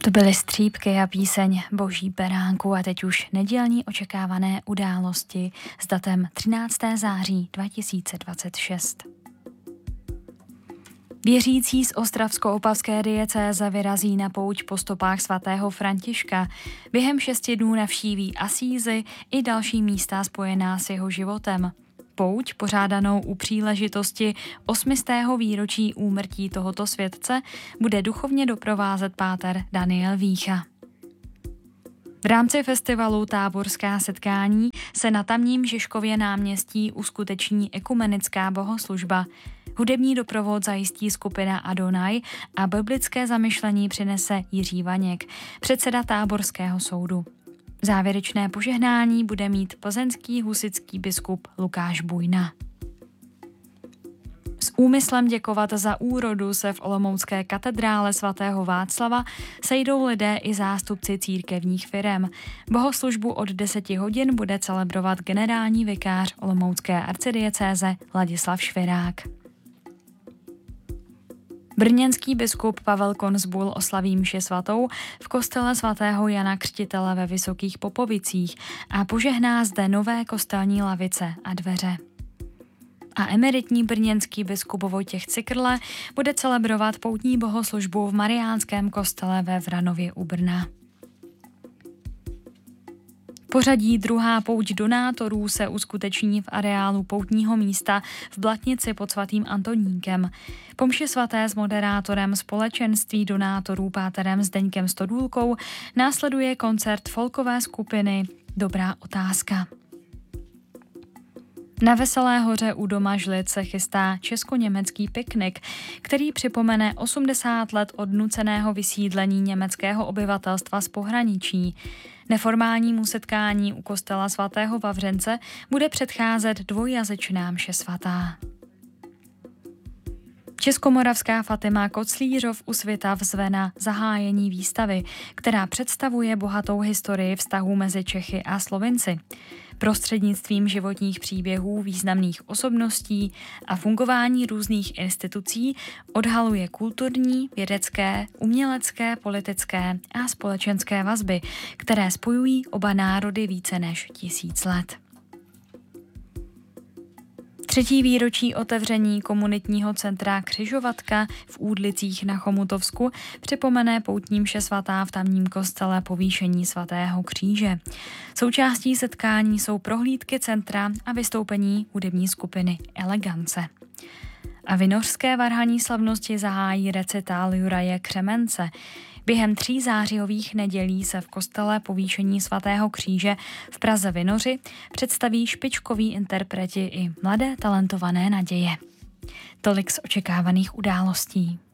To byly střípky a píseň Boží beránku a teď už nedělní očekávané události s datem 13. září 2026. Věřící z ostravsko-opavské diecéze vyrazí na pouť po stopách svatého Františka. Během 6 dnů navštíví Asízy i další místa spojená s jeho životem. Pouť, pořádanou u příležitosti 800. výročí úmrtí tohoto světce, bude duchovně doprovázet páter Daniel Vícha. V rámci festivalu Táborská setkání se na tamním Žižkově náměstí uskuteční ekumenická bohoslužba. Hudební doprovod zajistí skupina Adonai a biblické zamyšlení přinese Jiří Vaněk, předseda Táborského soudu. Závěrečné požehnání bude mít plzeňský husitský biskup Lukáš Bujna. S úmyslem děkovat za úrodu se v olomoucké katedrále svatého Václava sejdou lidé i zástupci církevních firem. Bohoslužbu od 10 hodin bude celebrovat generální vikář olomoucké arcidiecéze Ladislav Švirák. Brněnský biskup Pavel Konzbul oslaví mši svatou v kostele svatého Jana Křtitele ve Vysokých Popovicích a požehná zde nové kostelní lavice a dveře. A emeritní brněnský biskup Vojtěch Cikrle bude celebrovat poutní bohoslužbu v Mariánském kostele ve Vranově u Brna. Pořadí druhá pouť donátorů se uskuteční v areálu poutního místa v Blatnici pod svatým Antonínkem. Po mši svaté s moderátorem společenství donátorů páterem Zdeňkem Stodůlkou následuje koncert folkové skupiny Dobrá otázka. Na Veselé hoře u doma Žlic se chystá česko-německý piknik, který připomene 80 let od nuceného vysídlení německého obyvatelstva z pohraničí. Neformálnímu setkání u kostela svatého Vavřence bude předcházet dvojjazyčná mše svatá. Českomoravská Fatima Koclířov u Svitav zve na zahájení výstavy, která představuje bohatou historii vztahů mezi Čechy a Slovinci. Prostřednictvím životních příběhů významných osobností a fungování různých institucí odhaluje kulturní, vědecké, umělecké, politické a společenské vazby, které spojují oba národy více než 1000 let. 3. výročí otevření komunitního centra Křižovatka v Údlicích na Chomutovsku připomene poutní mše svatá v tamním kostele Povýšení svatého kříže. Součástí setkání jsou prohlídky centra a vystoupení hudební skupiny Elegance. A vinořské varhaní slavnosti zahájí recitál Juraje Křemence. Během 3 zářijových nedělí se v kostele Povýšení svatého kříže v Praze Vinoři představí špičkoví interpreti i mladé talentované naděje. Tolik z očekávaných událostí.